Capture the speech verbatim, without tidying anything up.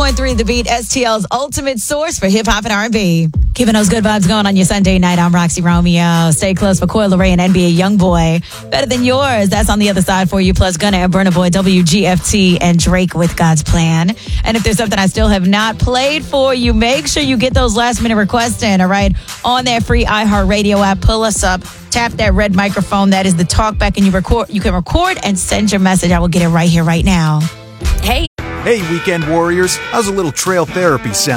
point three The Beat, S T L's ultimate source for hip-hop and R and B. Keeping those good vibes going on your Sunday night. I'm Roxy Romeo. Stay close for Coil Ray and N B A Youngboy. Better Than Yours. That's on the other side for you. Plus Gunna and Burna Boy, W G F T, and Drake with God's Plan. And if there's something I still have not played for you, make sure you get those last-minute requests in, all right? On that free iHeartRadio app, pull us up. Tap that red microphone. That is the talkback, and you record. You can record and send your message. I will get it right here, right now. Hey. Hey, weekend warriors. How's a little trail therapy sound?